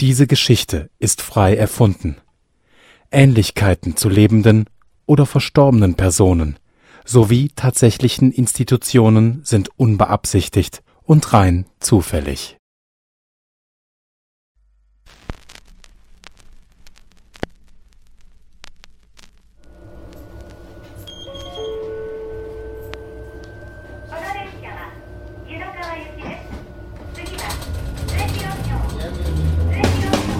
Diese Geschichte ist frei erfunden. Ähnlichkeiten zu lebenden oder verstorbenen Personen sowie tatsächlichen Institutionen sind unbeabsichtigt und rein zufällig.